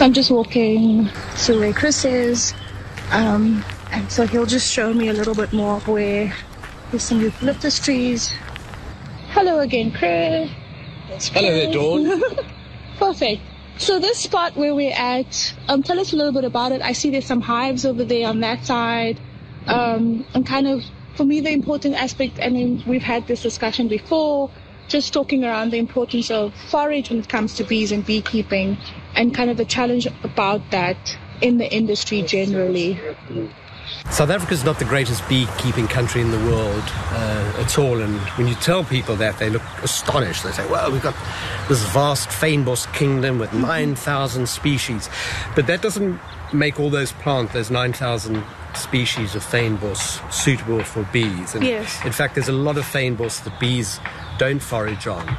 So I'm just walking to where Chris is, and so he'll just show me a little bit more of where there's some eucalyptus trees. Hello again, Chris. Hello there, Dawn. Perfect. So this spot where we're at, tell us a little bit about it. I see there's some hives over there on that side. And kind of, for me, the important aspect, I mean, we've had this discussion before, just talking around the importance of forage when it comes to bees and beekeeping, and kind of the challenge about that in the industry generally. South Africa is not the greatest beekeeping country in the world at all, and when you tell people that, they look astonished. They say, well, we've got this vast fynbos kingdom with 9,000 species, but that doesn't make all those 9,000 species of fynbos suitable for bees. And yes. In fact, there's a lot of fynbos that bees don't forage on.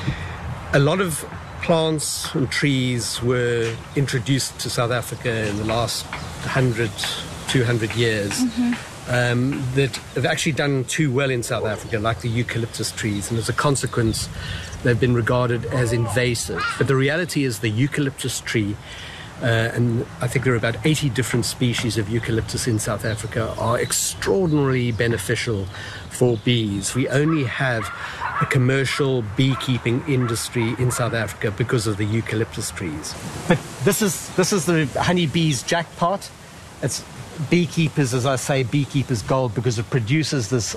A lot of plants and trees were introduced to South Africa in the last 100, 200 years that have actually done too well in South Africa, like the eucalyptus trees, and as a consequence, they've been regarded as invasive. But the reality is the eucalyptus tree, and I think there are about 80 different species of eucalyptus in South Africa, are extraordinarily beneficial for bees. We only have a commercial beekeeping industry in South Africa because of the eucalyptus trees. But this is the honeybee's jackpot. It's beekeepers, as I say, beekeepers' gold, because it produces this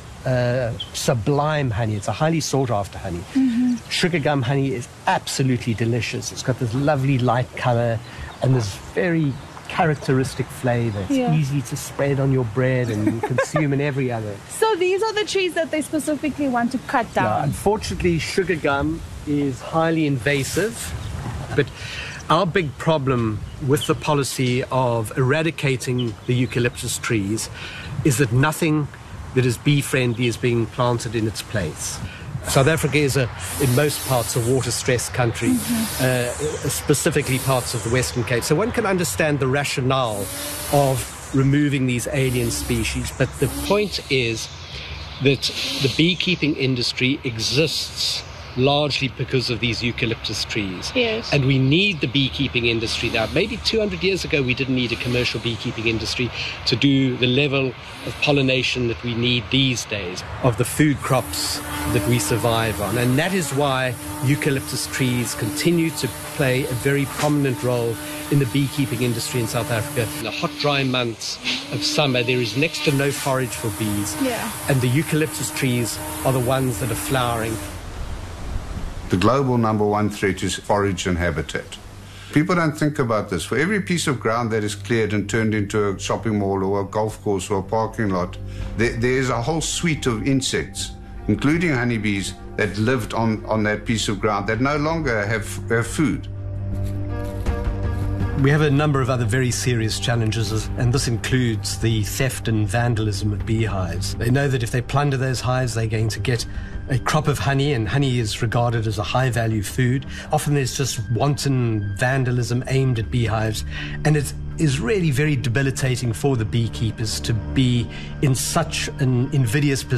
sublime honey. It's a highly sought-after honey. Sugar gum honey is absolutely delicious. It's got this lovely light colour and this very characteristic flavour. It's easy to spread on your bread and consume in every other. So these are the trees that they specifically want to cut down? Yeah, unfortunately, sugar gum is highly invasive, but our big problem with the policy of eradicating the eucalyptus trees is that nothing that is bee-friendly is being planted in its place. South Africa is, in most parts, a water-stressed country, specifically parts of the Western Cape. So one can understand the rationale of removing these alien species, but the point is that the beekeeping industry exists largely because of these eucalyptus trees. Yes. And we need the beekeeping industry now. Maybe 200 years ago we didn't need a commercial beekeeping industry to do the level of pollination that we need these days, of the food crops that we survive on. And that is why eucalyptus trees continue to play a very prominent role in the beekeeping industry in South Africa. In the hot, dry months of summer, there is next to no forage for bees. And the eucalyptus trees are the ones that are flowering. The global #1 threat is forage and habitat. People don't think about this. For every piece of ground that is cleared and turned into a shopping mall or a golf course or a parking lot, there is a whole suite of insects, including honeybees, that lived on that piece of ground that no longer have food. We have a number of other very serious challenges, and this includes the theft and vandalism of beehives. They know that if they plunder those hives, they're going to get a crop of honey, and honey is regarded as a high-value food. Often there's just wanton vandalism aimed at beehives, and it is really very debilitating for the beekeepers to be in such an invidious position